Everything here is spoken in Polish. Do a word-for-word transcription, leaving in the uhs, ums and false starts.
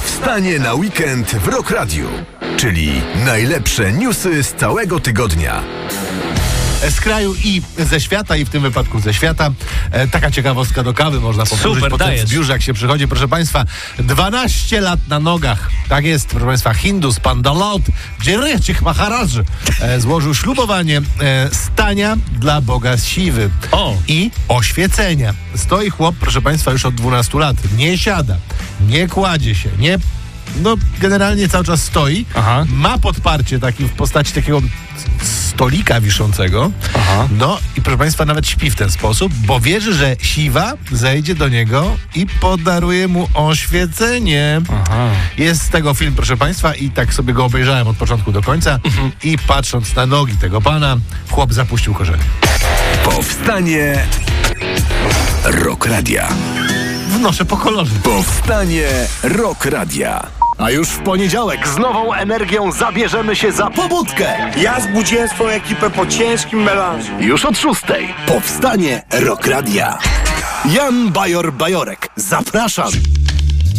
Powstanie na weekend w Rock Radiu, czyli najlepsze newsy z całego tygodnia. Z kraju i ze świata, i w tym wypadku ze świata. E, taka ciekawostka do kawy można powtórzyć Super, potem dajesz. w biurze, jak się przychodzi. Proszę Państwa, dwanaście lat na nogach. Tak jest, proszę Państwa, Hindus Pandalaut Dzierechcich Maharaj e, złożył ślubowanie e, stania dla Boga Siwy O. i oświecenia. Stoi chłop, proszę Państwa, już od dwunastu lat. Nie siada, nie kładzie się, nie... No, generalnie cały czas stoi. Aha. Ma podparcie taki w postaci takiego stolika wiszącego. Aha. No i proszę Państwa, nawet śpi w ten sposób, bo wierzy, że Siwa zejdzie do niego i podaruje mu oświecenie. Aha. Jest z tego film, proszę Państwa, i tak sobie go obejrzałem od początku do końca. Mhm. I patrząc na nogi tego pana, chłop zapuścił korzenie. Powstanie Rock Radia. Wnoszę po kolorze. Powstanie Rock Radia. A już w poniedziałek z nową energią zabierzemy się za pobudkę. Ja zbudziłem swoją ekipę po ciężkim melanżu. Już od szóstej. Powstanie Rock Radia. Jan Bajor Bajorek. Zapraszam.